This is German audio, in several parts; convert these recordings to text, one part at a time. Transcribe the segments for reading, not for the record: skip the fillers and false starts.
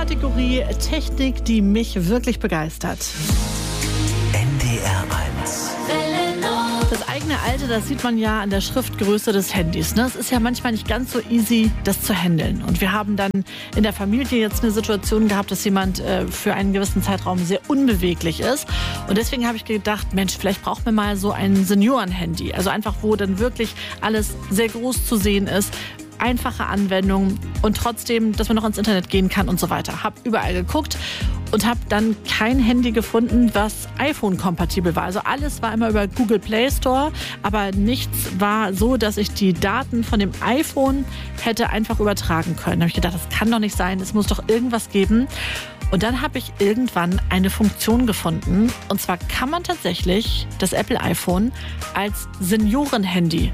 Kategorie Technik, die mich wirklich begeistert. NDR 1. Das eigene Alter, das sieht man ja an der Schriftgröße des Handys. Es ist ja manchmal nicht ganz so easy, das zu handeln. Und wir haben dann in der Familie jetzt eine Situation gehabt, dass jemand für einen gewissen Zeitraum sehr unbeweglich ist. Und deswegen habe ich gedacht, Mensch, vielleicht brauchen wir mal so ein Senioren-Handy. Also einfach, wo dann wirklich alles sehr groß zu sehen ist. Einfache Anwendung und trotzdem, dass man noch ins Internet gehen kann und so weiter. Hab überall geguckt und habe dann kein Handy gefunden, was iPhone-kompatibel war. Also alles war immer über Google Play Store, aber nichts war so, dass ich die Daten von dem iPhone hätte einfach übertragen können. Da habe ich gedacht, das kann doch nicht sein, es muss doch irgendwas geben. Und dann habe ich irgendwann eine Funktion gefunden. Und zwar kann man tatsächlich das Apple iPhone als Senioren-Handy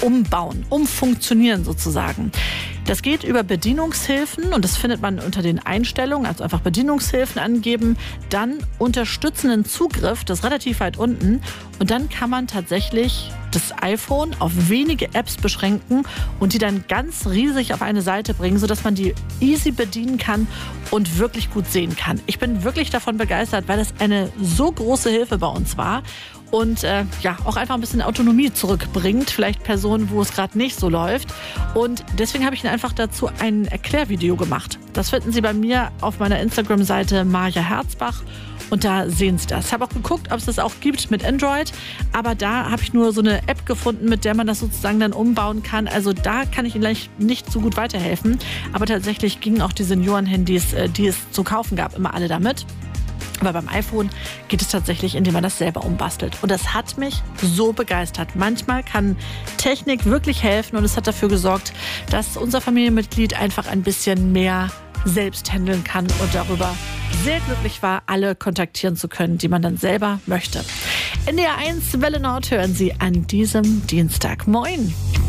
umfunktionieren sozusagen. Das geht über Bedienungshilfen und das findet man unter den Einstellungen, also einfach Bedienungshilfen angeben, dann unterstützenden Zugriff, das ist relativ weit unten und dann kann man tatsächlich das iPhone auf wenige Apps beschränken und die dann ganz riesig auf eine Seite bringen, sodass man die easy bedienen kann und wirklich gut sehen kann. Ich bin wirklich davon begeistert, weil das eine so große Hilfe bei uns war. Und auch einfach ein bisschen Autonomie zurückbringt. Vielleicht Personen, wo es gerade nicht so läuft. Und deswegen habe ich Ihnen einfach dazu ein Erklärvideo gemacht. Das finden Sie bei mir auf meiner Instagram-Seite Maja Herzbach. Und da sehen Sie das. Ich habe auch geguckt, ob es das auch gibt mit Android. Aber da habe ich nur so eine App gefunden, mit der man das sozusagen dann umbauen kann. Also da kann ich Ihnen nicht so gut weiterhelfen. Aber tatsächlich gingen auch die Senioren-Handys, die es zu kaufen gab, immer alle damit. Aber beim iPhone geht es tatsächlich, indem man das selber umbastelt. Und das hat mich so begeistert. Manchmal kann Technik wirklich helfen und es hat dafür gesorgt, dass unser Familienmitglied einfach ein bisschen mehr selbst handeln kann und darüber sehr glücklich war, alle kontaktieren zu können, die man dann selber möchte. NDR 1 Welle Nord hören Sie an diesem Dienstag. Moin!